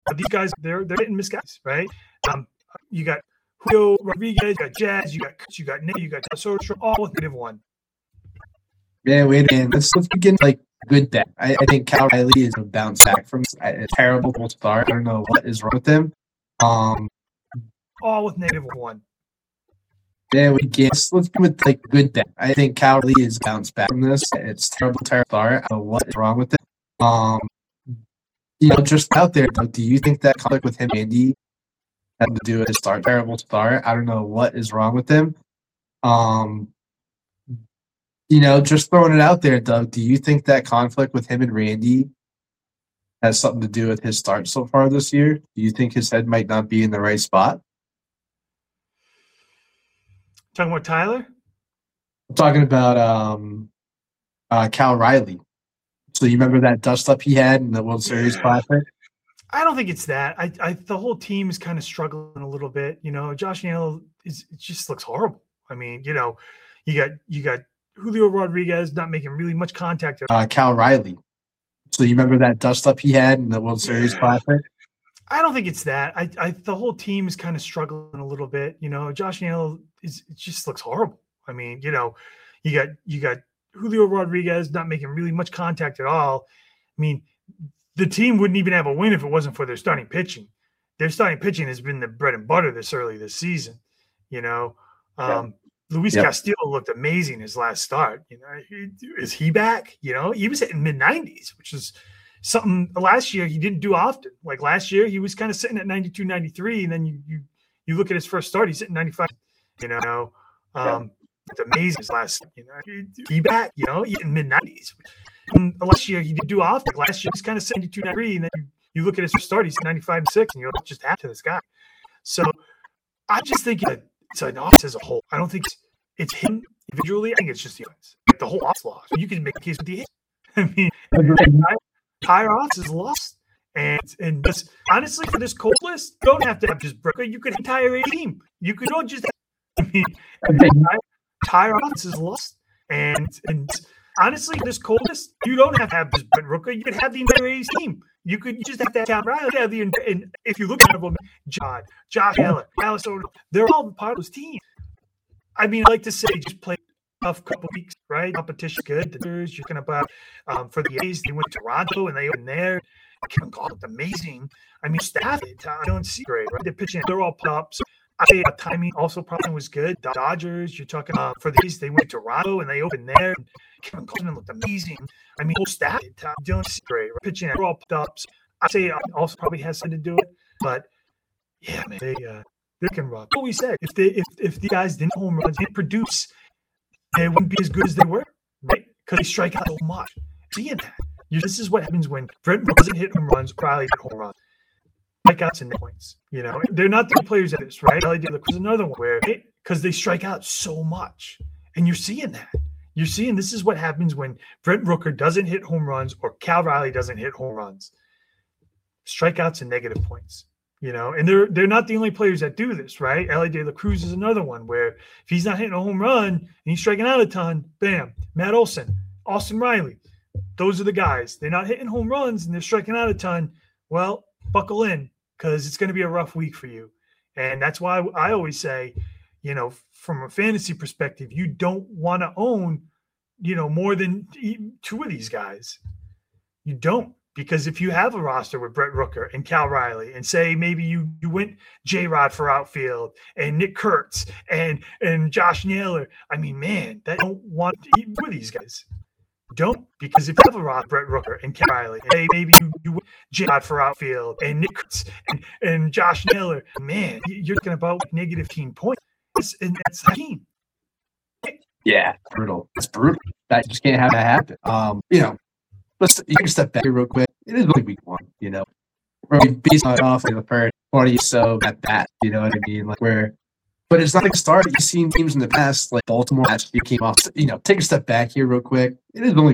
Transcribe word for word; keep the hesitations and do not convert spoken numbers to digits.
these guys, they're they're hitting miss guys, right? Um, you got Julio Rodriguez, you got Jazz, you got you got Nick, you got Soto, all with negative one. Man, wait a minute. Let's let's begin like good bet. I, I think Cal Riley is a bounce back from a terrible start. I don't know what is wrong with him. Um, all with negative one. Yeah, we guess. Let's go with like good bet. I think Cal Riley is bounced back from this. It's terrible, terrible start. I don't know what is wrong with it. Um, you know, just out there, though, do you think that conflict with him, Andy, had to do with his start? Terrible start. I don't know what is wrong with him. Um, you know, just throwing it out there, Doug. Do you think that conflict with him and Randy has something to do with his start so far this year? Do you think his head might not be in the right spot? Talking about Tyler? I'm talking about um, uh, Cal Riley. So you remember that dust-up he had in the World Series yeah. Classic? I don't think it's that. I, I the whole team is kind of struggling a little bit. You know, Josh Naylor is it just looks horrible. I mean, you know, you got you got Julio Rodriguez not making really much contact. Uh, Cal Riley. So you remember that dust-up he had in the World Series yeah. Classic? I don't think it's that. I, I the whole team is kind of struggling a little bit. You know, Josh Naylor is it just looks horrible. I mean, you know, you got you got Julio Rodriguez not making really much contact at all. I mean, the team wouldn't even have a win if it wasn't for their starting pitching. Their starting pitching has been the bread and butter this early this season. You know, um, yeah. Luis yep. Castillo looked amazing his last start. You know, he, is he back? You know, he was hitting mid nineties, which is something last year he didn't do often. Like last year, he was kind of sitting at ninety-two, ninety-three, and then you you you look at his first start, he's hitting ninety-five. You know, um, yeah. It's amazing his last. You know, he, he back. You know, in mid nineties. Last year he didn't do often. Like last year he's kind of ninety-two, ninety-three, and then you, you look at his first start, he's ninety-five, six, and you're just after this guy. So I just think that it's an offense as a whole. I don't think it's, it's him individually. I think it's just the offense. Like the whole offense lost. You can make a case with the hit. I mean, entire offense is lost. And and just honestly, for this cold list, you don't have to have just Brooker. You could entire a team. You could don't just. Have, I mean, entire, entire offense is lost. And and honestly, for this cold list, you don't have to have just Brent Rooker. You could have the entire A's team. You could just have to have Cal Riley. Have the and if you look at them, John, Josh Allen, Alice Odo, they're all part of this team. I mean, I like to say, just play a tough couple weeks, right? Competition good. You're talking about um, for the A's, they went to Toronto and they opened there. Kevin Gault looked amazing. I mean, staff it. I don't see great, right? They're pitching. They're all pups. I say uh, timing also probably was good. The Dodgers, you're talking uh, for the A's, they went to Toronto and they opened there. Kevin Gausman looked amazing. I mean, whole staff it. I don't see great, right? Pitching. They're all pups. I say it also probably has something to do with it, but yeah, man, they uh, they can rock. What we said, if they if if the guys didn't home runs, didn't produce, they wouldn't be as good as they were, right? Because they strike out so much. Seeing that. You, this is what happens when Brent doesn't hit home runs, Riley hit home runs. Strikeouts and points. You know, they're not the players at this, right? Ellie Dela Cruz is another one where because they strike out so much. And you're seeing that. You're seeing this is what happens when Brent Rooker doesn't hit home runs or Cal Riley doesn't hit home runs. Strikeouts and negative points. You know, and they're they're not the only players that do this, right? Ellie De La Cruz is another one where if he's not hitting a home run and he's striking out a ton, bam, Matt Olson, Austin Riley. Those are the guys. They're not hitting home runs and they're striking out a ton. Well, buckle in because it's going to be a rough week for you. And that's why I always say, you know, from a fantasy perspective, you don't want to own, you know, more than two of these guys. You don't. Because if you have a roster with Brent Rooker and Cal Riley and say maybe you, you went J-Rod for outfield and Nick Kurtz and, and Josh Naylor, I mean, man, that don't want to eat with these guys. Don't, because if you have a rock, Brent Rooker and Cal Riley, and hey, maybe you, you J-Rod for outfield and Nick Kurtz and, and Josh Naylor, man, you're talking about negative fifteen points. And that's a team. Yeah, brutal. It's brutal. That just can't have that happen. Um, you know, let's you can step back here real quick. It is only week one, you know. We're based on off in the first forty or so at bat, you know what I mean? Like where But it's not like a start. You've seen teams in the past, like Baltimore last year came off. You know, take a step back here real quick. It is only